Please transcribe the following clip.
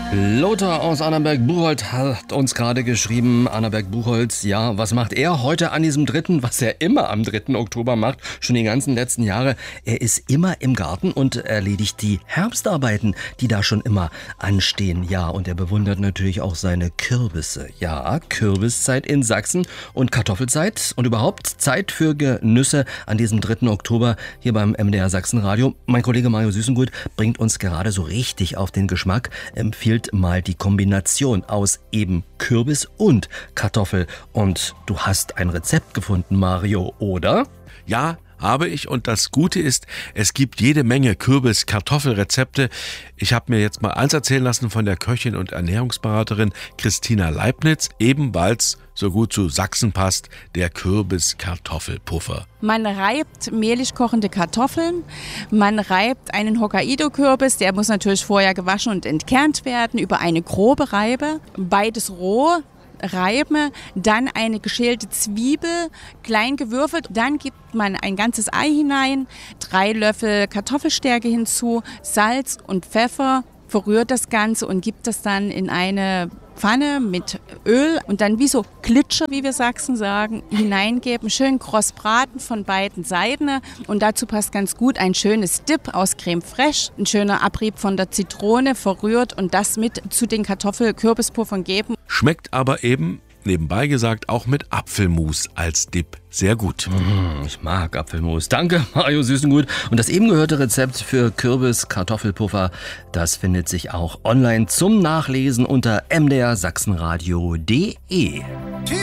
Lothar aus Annaberg-Buchholz hat uns gerade geschrieben, Annaberg-Buchholz, ja, was macht er heute an diesem 3., was er immer am 3. Oktober macht, schon die ganzen letzten Jahre. Er ist immer im Garten und erledigt die Herbstarbeiten, die da schon immer anstehen. Ja, und er bewundert natürlich auch seine Kürbisse. Ja, Kürbiszeit in Sachsen und Kartoffelzeit und überhaupt Zeit für Genüsse an diesem 3. Oktober hier beim MDR Sachsenradio. Mein Kollege Mario Süßengut bringt uns gerade so richtig auf den Geschmack, empfiehlt mal die Kombination aus eben Kürbis und Kartoffel. Und du hast ein Rezept gefunden, Mario, oder? Ja, habe ich, und das Gute ist, es gibt jede Menge Kürbis-Kartoffel-Rezepte. Ich habe mir jetzt mal eins erzählen lassen von der Köchin und Ernährungsberaterin Christina Leibniz, eben weil es so gut zu Sachsen passt, der Kürbis-Kartoffelpuffer. Man reibt mehlig kochende Kartoffeln, man reibt einen Hokkaido-Kürbis, der muss natürlich vorher gewaschen und entkernt werden, über eine grobe Reibe, beides roh. Reiben, dann eine geschälte Zwiebel, klein gewürfelt, dann gibt man ein ganzes Ei hinein, 3 Löffel Kartoffelstärke hinzu, Salz und Pfeffer, verrührt das Ganze und gibt das dann in eine Pfanne mit Öl und dann wie so Klitsche, wie wir Sachsen sagen, hineingeben, schön kross braten von beiden Seiten und dazu passt ganz gut ein schönes Dip aus Creme Fraiche, ein schöner Abrieb von der Zitrone verrührt und das mit zu den Kartoffel-Kürbispuffern geben. Schmeckt aber eben, nebenbei gesagt, auch mit Apfelmus als Dip sehr gut. Ich mag Apfelmus. Danke, Mario Süßengut. Und das eben gehörte Rezept für Kürbis-Kartoffelpuffer, das findet sich auch online zum Nachlesen unter mdrsachsenradio.de.